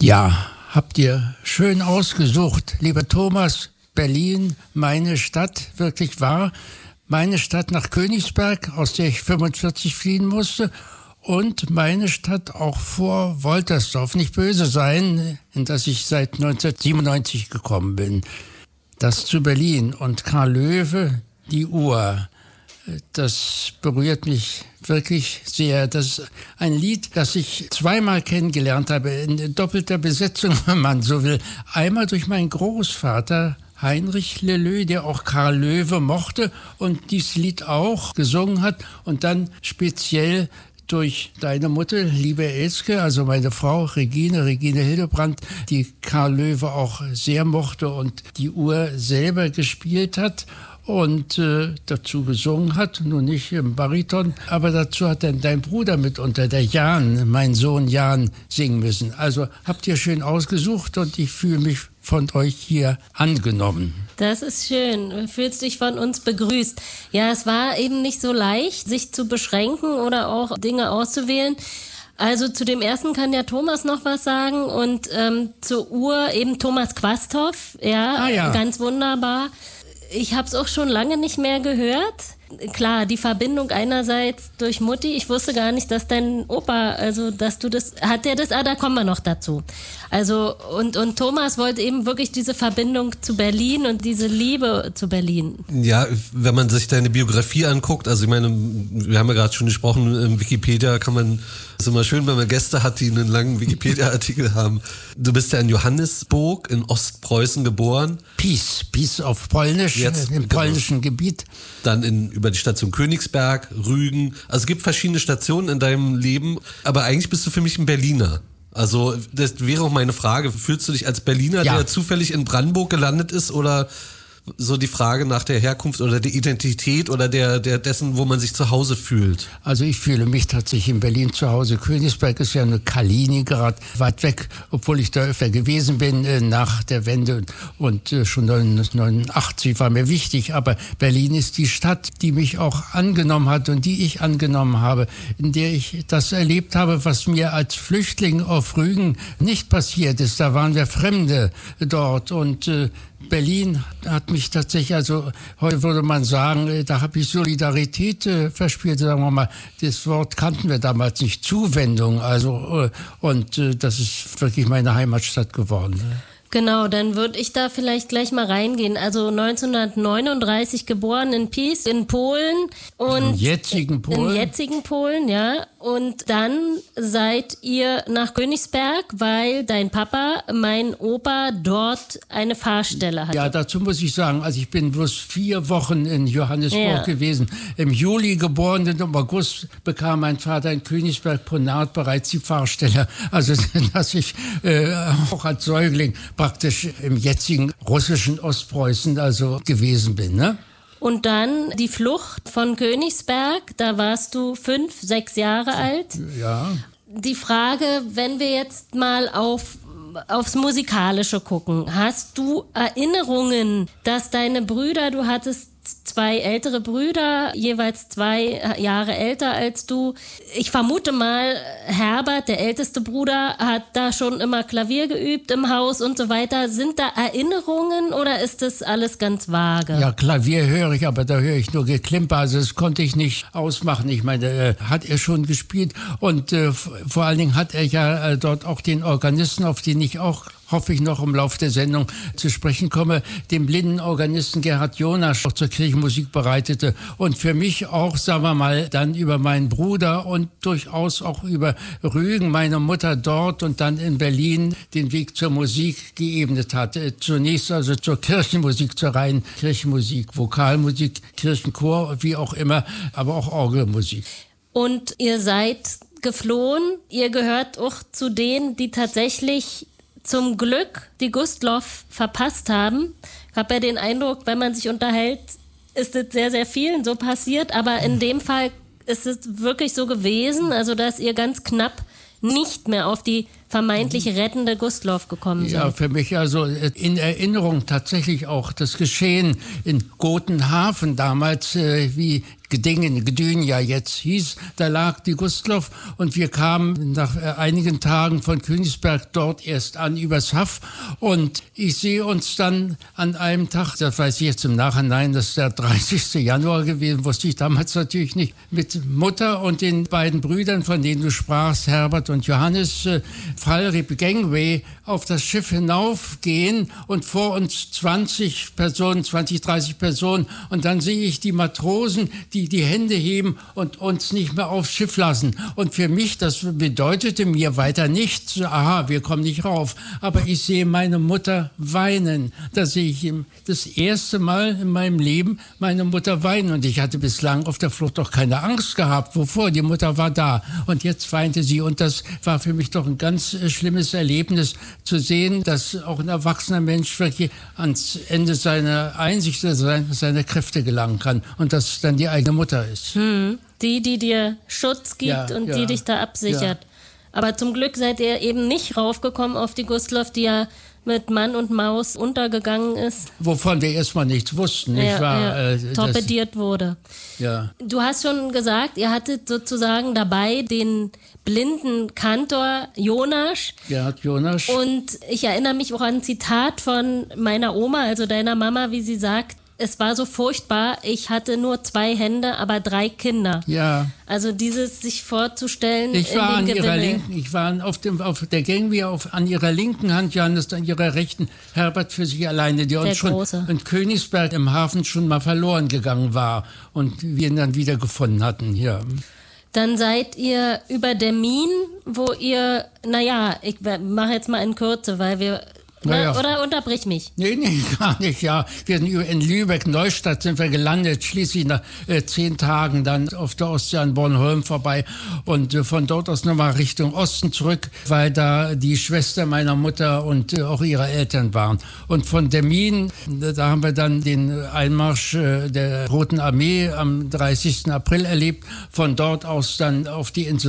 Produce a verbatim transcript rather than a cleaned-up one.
Ja, habt ihr schön ausgesucht, lieber Thomas. Berlin, meine Stadt, wirklich wahr. Meine Stadt nach Königsberg, aus der ich fünfundvierzig fliehen musste. Und meine Stadt auch vor Woltersdorf. Nicht böse sein, in das ich seit neunzehnhundertsiebenundneunzig gekommen bin. Das zu Berlin. Und Karl Löwe, die Uhr. Das berührt mich wirklich sehr. Das ist ein Lied, das ich zweimal kennengelernt habe, in doppelter Besetzung, wenn man so will. Einmal durch meinen Großvater Heinrich Leleu, der auch Karl Löwe mochte und dieses Lied auch gesungen hat. Und dann speziell durch deine Mutter, liebe Elske, also meine Frau Regine, Regine Hildebrandt, die Karl Löwe auch sehr mochte und die Uhr selber gespielt hat. Und äh, dazu gesungen hat, nur nicht im Bariton, aber dazu hat dann dein Bruder mitunter, der Jan, mein Sohn Jan, singen müssen. Also habt ihr schön ausgesucht und ich fühle mich von euch hier angenommen. Das ist schön, du fühlst dich von uns begrüßt. Ja, es war eben nicht so leicht, sich zu beschränken oder auch Dinge auszuwählen. Also zu dem ersten kann ja Thomas noch was sagen und ähm, zur Uhr eben Thomas Quasthoff, ja, ah, ja. Ganz wunderbar. Ich habe es auch schon lange nicht mehr gehört. Klar, die Verbindung einerseits durch Mutti. Ich wusste gar nicht, dass dein Opa, also dass du das, hat der das, ah, da kommen wir noch dazu. Also und, und Thomas wollte eben wirklich diese Verbindung zu Berlin und diese Liebe zu Berlin. Ja, wenn man sich deine Biografie anguckt, also ich meine, wir haben ja gerade schon gesprochen, im Wikipedia kann man, es ist immer schön, wenn man Gäste hat, die einen langen Wikipedia-Artikel haben. Du bist ja in Johannesburg in Ostpreußen geboren. Pies, Pies auf Polnisch, Jetzt, im genau. polnischen Gebiet. Dann in, über die Station Königsberg, Rügen. Also es gibt verschiedene Stationen in deinem Leben, aber eigentlich bist du für mich ein Berliner. Also das wäre auch meine Frage, fühlst du dich als Berliner, ja. der zufällig in Brandenburg gelandet ist, oder so die Frage nach der Herkunft oder der Identität oder der, der dessen, wo man sich zu Hause fühlt? Also ich fühle mich tatsächlich in Berlin zu Hause. Königsberg ist ja eine Kaliningrad, weit weg, obwohl ich da öfter gewesen bin äh, nach der Wende und äh, schon neunzehnhundertneunundachtzig war mir wichtig. Aber Berlin ist die Stadt, die mich auch angenommen hat und die ich angenommen habe, in der ich das erlebt habe, was mir als Flüchtling auf Rügen nicht passiert ist. Da waren wir Fremde dort und äh, Berlin hat mich tatsächlich, also heute würde man sagen, da habe ich Solidarität äh, verspürt, sagen wir mal. Das Wort kannten wir damals nicht, Zuwendung, also äh, und äh, das ist wirklich meine Heimatstadt geworden. Genau, dann würde ich da vielleicht gleich mal reingehen. Also neunzehnhundertneununddreißig geboren in Pies in Polen und im jetzigen Polen. Im jetzigen Polen, ja. Und dann seid ihr nach Königsberg, weil dein Papa, mein Opa, dort eine Fahrstelle hatte. Ja, dazu muss ich sagen, also ich bin bloß vier Wochen in Johannesburg ja. gewesen. Im Juli geboren und im August bekam mein Vater in Königsberg-Ponard bereits die Fahrstelle. Also dass ich äh, auch als Säugling praktisch im jetzigen russischen Ostpreußen also gewesen bin, ne? Und dann die Flucht von Königsberg, da warst du fünf, sechs Jahre alt. Ja. Die Frage, wenn wir jetzt mal auf, aufs Musikalische gucken, hast du Erinnerungen, dass deine Brüder, du hattest zwei ältere Brüder, jeweils zwei Jahre älter als du. Ich vermute mal, Herbert, der älteste Bruder, hat da schon immer Klavier geübt im Haus und so weiter. Sind da Erinnerungen oder ist das alles ganz vage? Ja, Klavier höre ich, aber da höre ich nur Geklimper. Also das konnte ich nicht ausmachen. Ich meine, äh, hat er schon gespielt und äh, vor allen Dingen hat er ja äh, dort auch den Organisten, auf den ich auch hoffe ich noch im Laufe der Sendung zu sprechen komme, dem blinden Organisten Gerhard Jonasch auch zur Kirchenmusik bereitete und für mich auch, sagen wir mal, dann über meinen Bruder und durchaus auch über Rügen, meine Mutter dort und dann in Berlin den Weg zur Musik geebnet hat. Zunächst also zur Kirchenmusik, zur reinen Kirchenmusik, Vokalmusik, Kirchenchor, wie auch immer, aber auch Orgelmusik. Und ihr seid geflohen, ihr gehört auch zu denen, die tatsächlich zum Glück die Gustloff verpasst haben. Ich habe ja den Eindruck, wenn man sich unterhält, ist es sehr, sehr vielen so passiert. Aber in dem Fall ist es wirklich so gewesen, also dass ihr ganz knapp nicht mehr auf die vermeintlich rettende Gustloff gekommen seid. Ja, für mich also in Erinnerung tatsächlich auch das Geschehen in Gotenhafen damals, äh, wie Gedingen, Gedün ja jetzt hieß. Da lag die Gustloff und wir kamen nach äh, einigen Tagen von Königsberg dort erst an, übers Haff. Und ich sehe uns dann an einem Tag, das weiß ich jetzt im Nachhinein, das ist der dreißigste Januar gewesen, wusste ich damals natürlich nicht, mit Mutter und den beiden Brüdern, von denen du sprachst, Herbert und Johannes, äh, Fallrip Gangway, auf das Schiff hinaufgehen und vor uns zwanzig Personen, zwanzig, dreißig Personen. Und dann sehe ich die Matrosen, die die Hände heben und uns nicht mehr aufs Schiff lassen. Und für mich, das bedeutete mir weiter nichts. Aha, wir kommen nicht rauf. Aber ich sehe meine Mutter weinen. Da sehe ich das erste Mal in meinem Leben meine Mutter weinen. Und ich hatte bislang auf der Flucht doch keine Angst gehabt. Wovor? Die Mutter war da. Und jetzt weinte sie. Und das war für mich doch ein ganz schlimmes Erlebnis, zu sehen, dass auch ein erwachsener Mensch wirklich ans Ende seiner Einsicht, seiner Kräfte gelangen kann und dass es dann die eigene Mutter ist. Hm. Die, die dir Schutz gibt ja, und ja, die dich da absichert. Ja. Aber zum Glück seid ihr eben nicht raufgekommen auf die Gustloff, die ja mit Mann und Maus untergegangen ist. Wovon wir erstmal nichts wussten. Nicht ja, wahr? Ja, äh, torpediert das, wurde. Ja. Du hast schon gesagt, ihr hattet sozusagen dabei den blinden Kantor Jonasch. Gerhard Jonasch. Und ich erinnere mich auch an ein Zitat von meiner Oma, also deiner Mama, wie sie sagt, es war so furchtbar, ich hatte nur zwei Hände, aber drei Kinder. Ja. Also dieses sich vorzustellen ich war in dem an ihrer Gewinne. linken, Ich war auf, dem, auf der Gangway auf, an ihrer linken Hand, Johannes an ihrer rechten, Herbert für sich alleine, der uns schon in Königsberg im Hafen schon mal verloren gegangen war und wir ihn dann wiedergefunden hatten. Ja. Dann seid ihr über der Min, wo ihr, naja, ich mache jetzt mal in Kürze, weil wir... Na, ja. Oder unterbrich mich. Nee, nee, gar nicht, ja. Wir sind in Lübeck, Neustadt sind wir gelandet, schließlich nach äh, zehn Tagen dann auf der Ostsee an Bornholm vorbei und äh, von dort aus nochmal Richtung Osten zurück, weil da die Schwester meiner Mutter und äh, auch ihre Eltern waren. Und von der Min, da haben wir dann den Einmarsch äh, der Roten Armee am dreißigsten April erlebt, von dort aus dann auf die Insel